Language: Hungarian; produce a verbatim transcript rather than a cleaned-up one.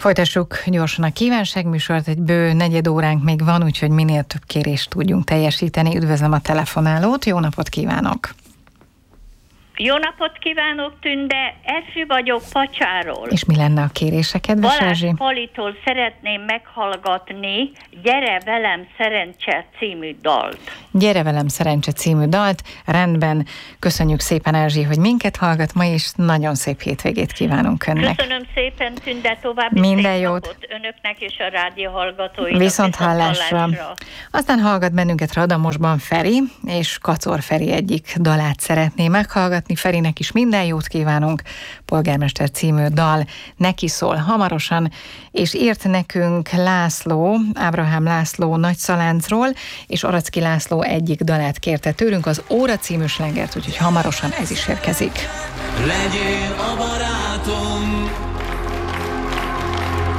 Folytassuk gyorsan a kívánságműsort, egy bő negyed óránk még van, úgyhogy minél több kérést tudjunk teljesíteni. Üdvözlöm a telefonálót, jó napot kívánok! Jó napot kívánok, Tünde, Erzsi vagyok Pacsáról. És mi lenne a kérése, kedves Erzsi? Balázs Palitól szeretném meghallgatni Gyere velem szerencse című dalt. Gyere velem szerencse című dalt. Rendben, köszönjük szépen, Erzsi, hogy minket hallgat ma, és nagyon szép hétvégét kívánunk önnek. Köszönöm szépen, Tünde, további minden szép jót napot önöknek és a rádió hallgatóinak. Viszont hallásra. Aztán hallgat bennünket Radamosban Feri, és Kacor Feri egyik dalát szeretné meghallgatni. Ferinek is minden jót kívánunk, Polgármester című dal neki szól hamarosan, és írt nekünk László, Ábrahám László Nagyszaláncról, és Aracki László egyik dalát kérte tőlünk, az Óra című slengert, úgyhogy hamarosan ez is érkezik. Legyél a barátom,